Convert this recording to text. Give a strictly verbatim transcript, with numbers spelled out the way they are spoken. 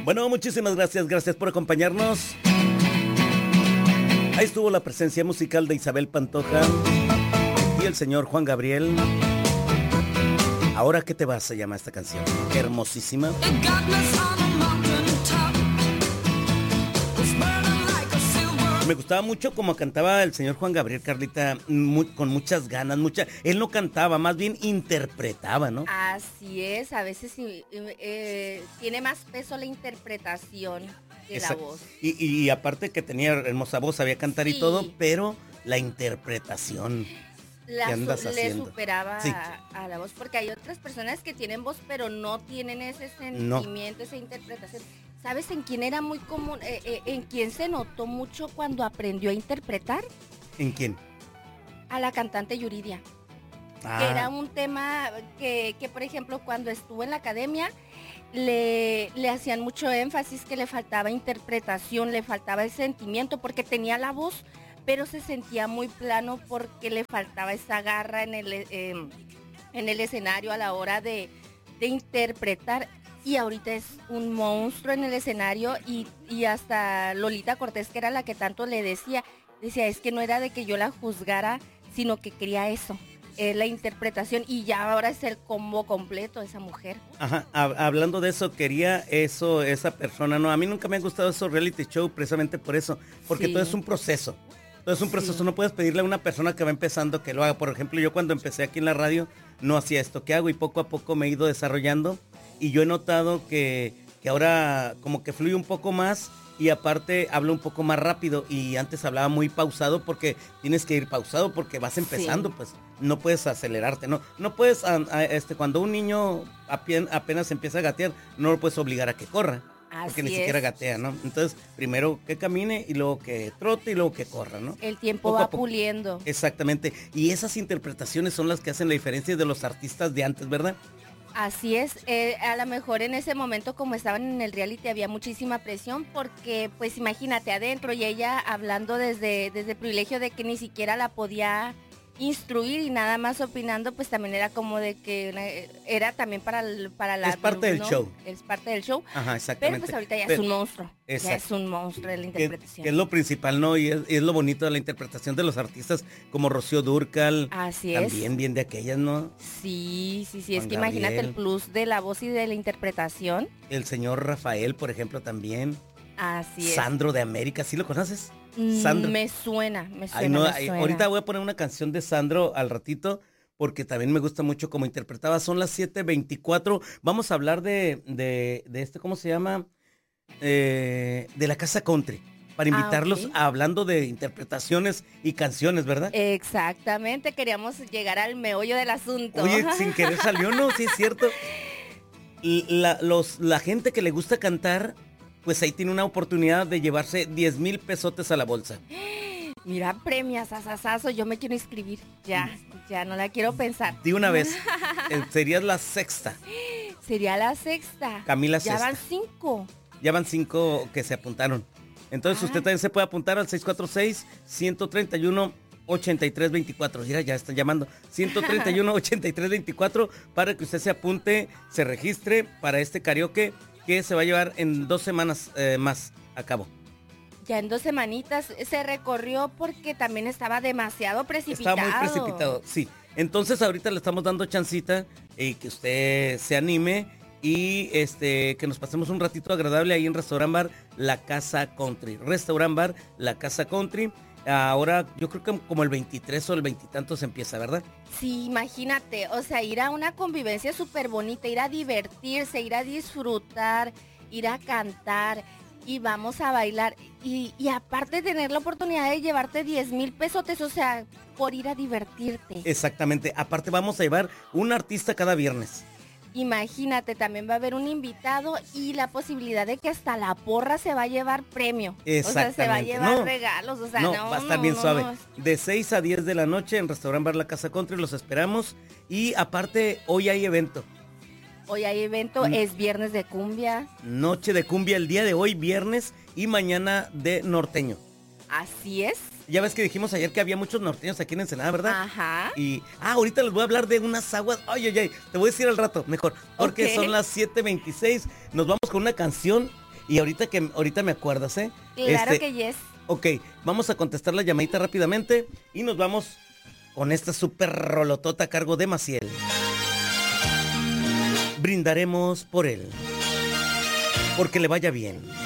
Bueno, muchísimas gracias, gracias por acompañarnos. Ahí estuvo la presencia musical de Isabel Pantoja y el señor Juan Gabriel. ¿Ahora qué te vas? Se llama esta canción. Hermosísima. Me gustaba mucho como cantaba el señor Juan Gabriel, Carlita, muy, con muchas ganas, mucha. Él no cantaba, más bien interpretaba, ¿no? Así es, a veces eh, tiene más peso la interpretación que Exacto. la voz. Y, y aparte que tenía hermosa voz, sabía cantar sí. y todo, pero la interpretación. La, su, le superaba sí. a, a la voz, porque hay otras personas que tienen voz, pero no tienen ese sentimiento, no. esa interpretación. ¿Sabes en quién era muy común? Eh, eh, ¿En quién se notó mucho cuando aprendió a interpretar? ¿En quién? A la cantante Yuridia. Ah. Que era un tema que, que, por ejemplo, cuando estuvo en la academia, le, le hacían mucho énfasis que le faltaba interpretación, le faltaba el sentimiento, porque tenía la voz, pero se sentía muy plano porque le faltaba esa garra en el, eh, en el escenario a la hora de, de interpretar. Y ahorita es un monstruo en el escenario y, y hasta Lolita Cortés, que era la que tanto le decía, decía, es que no era de que yo la juzgara, sino que quería eso, eh, la interpretación, y ya ahora es el combo completo de esa mujer. Ajá, hablando de eso, quería eso, esa persona, no, a mí nunca me han gustado esos reality show precisamente por eso, porque sí. todo es un proceso. Todo es un proceso, sí. no puedes pedirle a una persona que va empezando que lo haga. Por ejemplo, yo cuando empecé aquí en la radio no hacía esto que hago y poco a poco me he ido desarrollando y yo he notado que, que ahora como que fluye un poco más y aparte hablo un poco más rápido y antes hablaba muy pausado porque tienes que ir pausado porque vas empezando, sí. pues no puedes acelerarte, no no puedes, a, a, este cuando un niño apenas, apenas empieza a gatear, no lo puedes obligar a que corra. Así porque ni es. siquiera gatea, ¿no? Entonces, primero que camine y luego que trote y luego que corra, ¿no? El tiempo poco va puliendo. Exactamente. Y esas interpretaciones son las que hacen la diferencia de los artistas de antes, ¿verdad? Así es. Eh, a lo mejor en ese momento, como estaban en el reality, había muchísima presión porque, pues, imagínate adentro y ella hablando desde, desde el privilegio de que ni siquiera la podía instruir y nada más opinando, pues también era como de que era también para el, para la es parte del ¿no? show es parte del show Ajá, exactamente. Pero pues ahorita ya pero, es un monstruo exacto. ya es un monstruo de la interpretación, que es lo principal, ¿no? Y es, es lo bonito de la interpretación de los artistas como Rocío Dúrcal. Así también es también bien de aquellas, ¿no? Sí, sí, sí, Juan es que Gabriel. Imagínate el plus de la voz y de la interpretación. El señor Rafael, por ejemplo, también. Así es. Sandro de América, ¿sí lo conoces? Sandro. Me suena, me suena, Ay, no, me ay, suena. Ahorita voy a poner una canción de Sandro al ratito, porque también me gusta mucho cómo interpretaba. Son las siete veinticuatro. Vamos a hablar de, de, de este, ¿cómo se llama? Eh, de la Casa Country. Para invitarlos ah, okay. a hablando de interpretaciones y canciones, ¿verdad? Exactamente, queríamos llegar al meollo del asunto. Oye, sin querer salió, ¿no? Sí, es cierto. La, los, la gente que le gusta cantar, pues ahí tiene una oportunidad de llevarse diez mil pesotes a la bolsa. Mira, premias, asasazo, yo me quiero inscribir. Ya, ya no la quiero pensar. De una vez, eh, serías la sexta. Sería la sexta. Camila ya sexta. van cinco. Ya van cinco que se apuntaron. Entonces ah. usted también se puede apuntar al seis cuatro seis, uno tres uno, ocho tres dos cuatro. Mira, ya están llamando. uno tres uno, ocho tres dos cuatro para que usted se apunte, se registre para este karaoke que se va a llevar en dos semanas eh, más a cabo. Ya en dos semanitas se recorrió porque también estaba demasiado precipitado. Estaba muy precipitado, sí. Entonces ahorita le estamos dando chancita y que usted se anime y este que nos pasemos un ratito agradable ahí en Restaurant Bar La Casa Country. Restaurant Bar La Casa Country. Ahora yo creo que como el veintitrés o el veintitantos empieza, ¿verdad? Sí, imagínate, o sea, ir a una convivencia súper bonita, ir a divertirse, ir a disfrutar, ir a cantar y vamos a bailar. Y, y aparte tener la oportunidad de llevarte diez mil pesotes, o sea, por ir a divertirte. Exactamente, aparte vamos a llevar un artista cada viernes. Imagínate, también va a haber un invitado y la posibilidad de que hasta la porra se va a llevar premio. Exactamente. O sea, se va a llevar no, regalos, o sea, no, no. va a estar no, bien no, suave. No. De seis a diez de la noche en Restaurant Bar La Casa Country los esperamos. Y aparte, hoy hay evento. Hoy hay evento, mm. es viernes de cumbia. Noche de cumbia el día de hoy, viernes, y mañana de norteño. Así es. Ya ves que dijimos ayer que había muchos norteños aquí en Ensenada, ¿verdad? Ajá. Y, ah, ahorita les voy a hablar de unas aguas. Ay, ay, ay, te voy a decir al rato, mejor. Porque okay. son las siete veintiséis. Nos vamos con una canción Y ahorita que ahorita me acuerdas, ¿eh? Claro este, que yes. Ok, vamos a contestar la llamadita rápidamente y nos vamos con esta súper rolotota a cargo de Maciel. Brindaremos por él. Porque le vaya bien.